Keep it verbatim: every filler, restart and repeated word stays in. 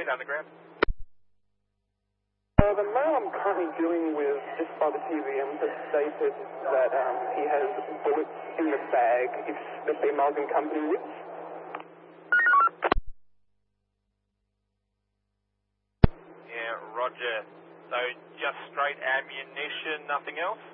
eight underground. Uh, the man I'm currently dealing with, just by the T V M, has stated that um, he has bullets in the bag if the female's in company with. Yeah, roger. So just straight ammunition, nothing else?